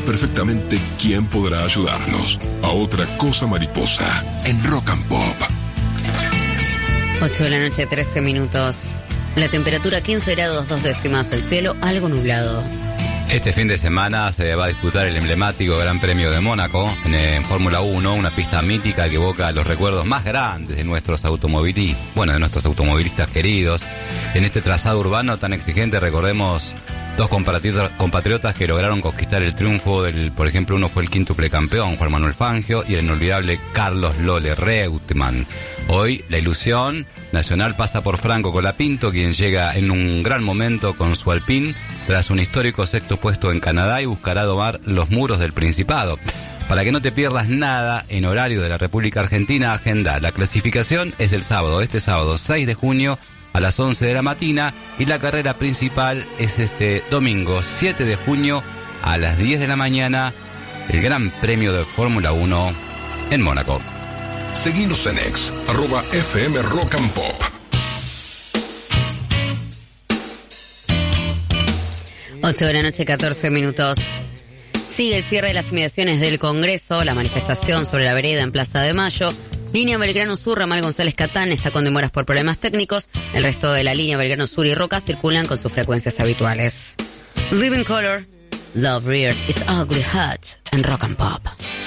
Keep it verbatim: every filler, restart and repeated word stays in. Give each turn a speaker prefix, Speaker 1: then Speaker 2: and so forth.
Speaker 1: perfectamente quién podrá ayudarnos. A otra cosa mariposa, en Rock and Pop.
Speaker 2: ocho de la noche, trece minutos. La temperatura quince grados, dos décimas. El cielo algo nublado.
Speaker 3: Este fin de semana se va a disputar el emblemático Gran Premio de Mónaco en, en Fórmula uno, una pista mítica que evoca los recuerdos más grandes de nuestros automovilistas, bueno, de nuestros automovilistas queridos. En este trazado urbano tan exigente, recordemos dos compatriotas, compatriotas que lograron conquistar el triunfo del, por ejemplo, uno fue el quíntuple campeón, Juan Manuel Fangio, y el inolvidable Carlos Lole Reutemann. Hoy la ilusión nacional pasa por Franco Colapinto, quien llega en un gran momento con su Alpine tras un histórico sexto puesto en Canadá y buscará domar los muros del Principado. Para que no te pierdas nada en horario de la República Argentina, agenda. La clasificación es el sábado, este sábado seis de junio a las once de la mañana, y la carrera principal es este domingo siete de junio a las diez de la mañana, el Gran Premio de Fórmula uno en Mónaco.
Speaker 1: Seguinos en X, arroba F M Rock and Pop.
Speaker 2: ocho de la noche, catorce minutos. Sigue el cierre de las inmediaciones del Congreso, la manifestación sobre la vereda en Plaza de Mayo. Línea Belgrano Sur, Ramal González Catán está con demoras por problemas técnicos. El resto de la línea Belgrano Sur y Roca circulan con sus frecuencias habituales. Living Color, Love Rears It's Ugly Heart en Rock and Pop.